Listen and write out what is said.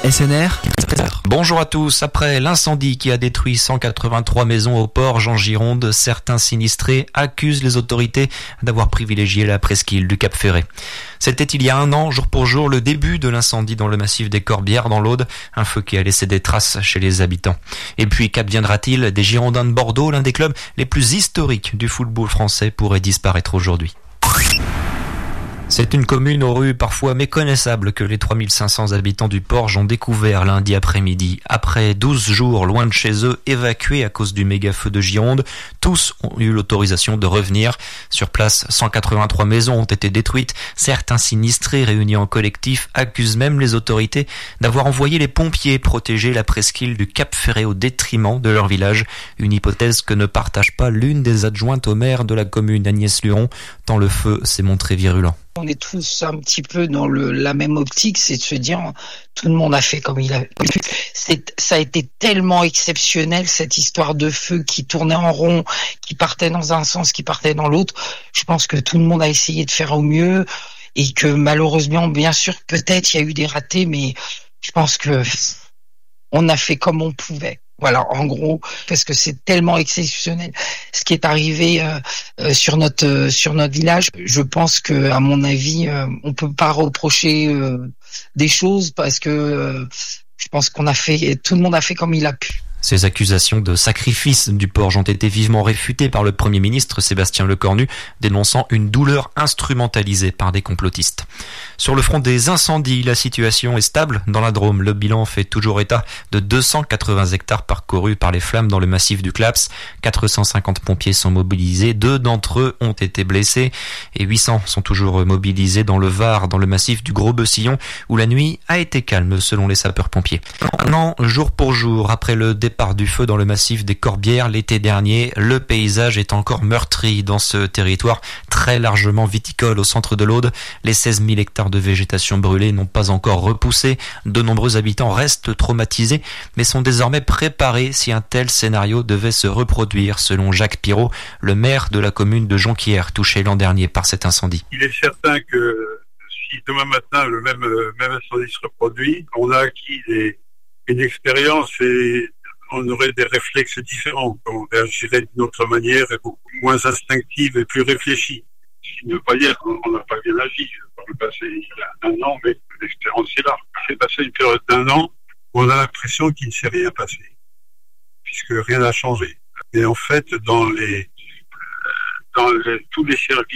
SNR, 13h. Bonjour à tous. Après l'incendie qui a détruit 183 maisons au Porge en Gironde, certains sinistrés accusent les autorités d'avoir privilégié la presqu'île du Cap Ferret. C'était il y a un an, jour pour jour, le début de l'incendie dans le massif des Corbières dans l'Aude, un feu qui a laissé des traces chez les habitants. Et puis, qu'adviendra-t-il des Girondins de Bordeaux? L'un des clubs les plus historiques du football français pourrait disparaître aujourd'hui. C'est une commune aux rues parfois méconnaissables que les 3500 habitants du Porge ont découvert lundi après-midi. Après 12 jours loin de chez eux, évacués à cause du méga-feu de Gironde, tous ont eu l'autorisation de revenir. Sur place, 183 maisons ont été détruites. Certains sinistrés réunis en collectif accusent même les autorités d'avoir envoyé les pompiers protéger la presqu'île du Cap Ferret au détriment de leur village. Une hypothèse que ne partage pas l'une des adjointes au maire de la commune, Agnès Luron, tant le feu s'est montré virulent. On est tous un petit peu dans la même optique, c'est de se dire tout le monde a fait comme il a pu. Ça a été tellement exceptionnel, cette histoire de feu qui tournait en rond, qui partait dans un sens, qui partait dans l'autre. Je pense que tout le monde a essayé de faire au mieux et que malheureusement, bien sûr, peut-être il y a eu des ratés, mais je pense que on a fait comme on pouvait. Voilà, en gros, parce que c'est tellement exceptionnel ce qui est arrivé sur notre village. Je pense que, à mon avis, on peut pas reprocher des choses parce que je pense tout le monde a fait comme il a pu. Ces accusations de sacrifice du Porge ont été vivement réfutées par le Premier ministre Sébastien Lecornu, dénonçant une douleur instrumentalisée par des complotistes. Sur le front des incendies, la situation est stable dans la Drôme. Le bilan fait toujours état de 280 hectares parcourus par les flammes dans le massif du Claps. 450 pompiers sont mobilisés, 2 d'entre eux ont été blessés et 800 sont toujours mobilisés dans le Var, dans le massif du Gros-Bessillon, où la nuit a été calme selon les sapeurs-pompiers. Un an, jour pour jour, après le départ du feu dans le massif des Corbières l'été dernier, le paysage est encore meurtri dans ce territoire très largement viticole au centre de l'Aude. Les 16 000 hectares de végétation brûlée n'ont pas encore repoussé. De nombreux habitants restent traumatisés, mais sont désormais préparés si un tel scénario devait se reproduire, selon Jacques Pirot, le maire de la commune de Jonquière, touché l'an dernier par cet incendie. Il est certain que si demain matin le même incendie se reproduit, on a acquis une expérience et on aurait des réflexes différents. On réagirait d'une autre manière, beaucoup moins instinctive et plus réfléchie. Ce qui ne veut pas dire qu'on n'a pas bien agi par le passé. Il y a un an, mais l'expérience est là. C'est passé une période d'un an où on a l'impression qu'il ne s'est rien passé, puisque rien n'a changé. Et en fait, dans tous les services